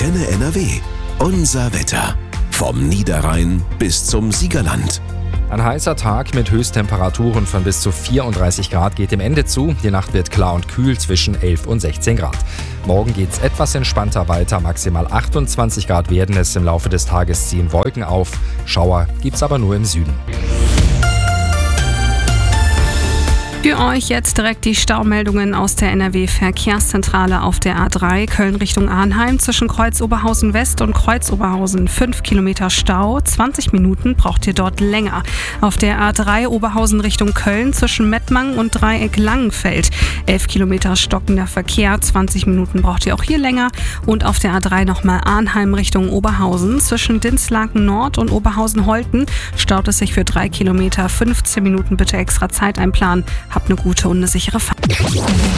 Antenne NRW. Unser Wetter. Vom Niederrhein bis zum Siegerland. Ein heißer Tag mit Höchsttemperaturen von bis zu 34 Grad geht dem Ende zu. Die Nacht wird klar und kühl zwischen 11 und 16 Grad. Morgen geht es etwas entspannter weiter. Maximal 28 Grad werden es. Im Laufe des Tages ziehen Wolken auf. Schauer gibt es aber nur im Süden. Für euch jetzt direkt die Staumeldungen aus der NRW-Verkehrszentrale auf der A3 Köln Richtung Arnheim zwischen Kreuz Oberhausen West und Kreuz Oberhausen 5 Kilometer Stau. 20 Minuten braucht ihr dort länger. Auf der A3 Oberhausen Richtung Köln zwischen Mettmann und Dreieck Langenfeld 11 Kilometer stockender Verkehr. 20 Minuten braucht ihr auch hier länger. Und auf der A3 nochmal Arnheim Richtung Oberhausen zwischen Dinslaken Nord und Oberhausen-Holten staut es sich für 3 Kilometer. 15 Minuten bitte extra Zeit einplanen. Habt eine gute und eine sichere Fahrt.